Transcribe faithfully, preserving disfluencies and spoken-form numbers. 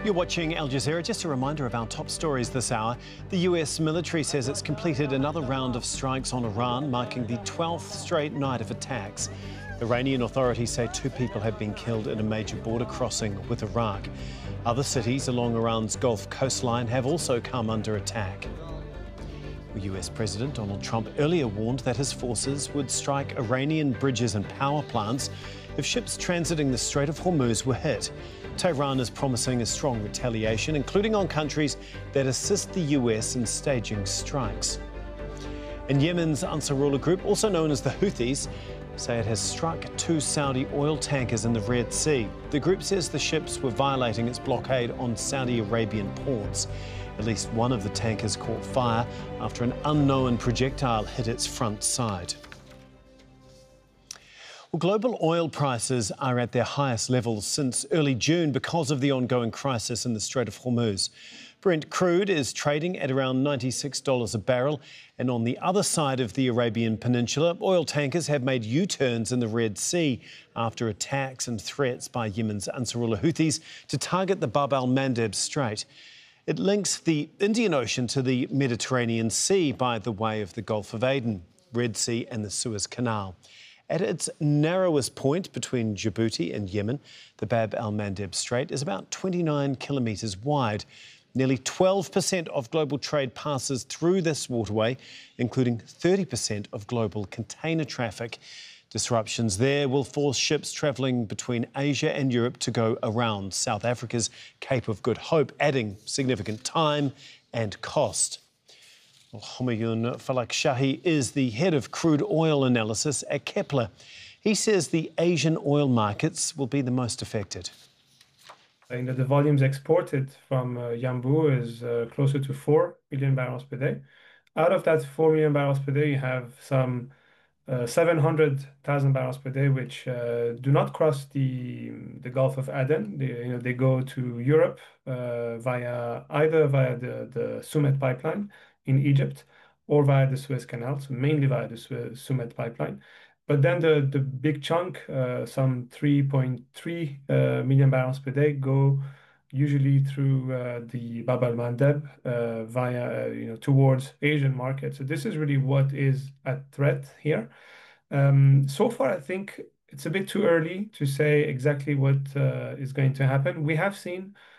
You're watching Al Jazeera. Just a reminder of our top stories this hour. The U S military says it's completed another round of strikes on Iran, marking the twelfth straight night of attacks. Iranian authorities say two people have been killed in a major border crossing with Iraq. Other cities along Iran's Gulf coastline have also come under attack. U S President Donald Trump earlier warned that his forces would strike Iranian bridges and power plants if ships transiting the Strait of Hormuz were hit. Tehran is promising a strong retaliation, including on countries that assist the U S in staging strikes. And Yemen's Ansarullah group, also known as the Houthis, say it has struck two Saudi oil tankers in the Red Sea. The group says the ships were violating its blockade on Saudi Arabian ports. At least one of the tankers caught fire after an unknown projectile hit its front side. Well, global oil prices are at their highest levels since early June because of the ongoing crisis in the Strait of Hormuz. Brent crude is trading at around ninety-six dollars a barrel, and on the other side of the Arabian Peninsula, oil tankers have made U-turns in the Red Sea after attacks and threats by Yemen's Ansarullah Houthis to target the Bab al-Mandeb Strait. It links the Indian Ocean to the Mediterranean Sea by the way of the Gulf of Aden, Red Sea and the Suez Canal. At its narrowest point between Djibouti and Yemen, the Bab al-Mandeb Strait is about twenty-nine kilometres wide. Nearly twelve percent of global trade passes through this waterway, including thirty percent of global container traffic. Disruptions there will force ships travelling between Asia and Europe to go around South Africa's Cape of Good Hope, adding significant time and cost. Homayoun Falak-Shahi is the head of crude oil analysis at Kepler. He says the Asian oil markets will be the most affected. Saying that the volumes exported from uh, Yanbu is uh, closer to four million barrels per day. Out of that four million barrels per day, you have some uh, seven hundred thousand barrels per day, which uh, do not cross the the Gulf of Aden. They, you know, they go to Europe uh, via either via the, the Sumet pipeline in Egypt or via the Suez Canal, so mainly via the Suez, Sumet pipeline. But then the, the big chunk, uh, some three point three uh, million barrels per day, go usually through uh, the Bab al-Mandeb uh, via, uh, you know, towards Asian markets. So this is really what is at threat here. Um, so far, I think it's a bit too early to say exactly what uh, is going to happen. We have seen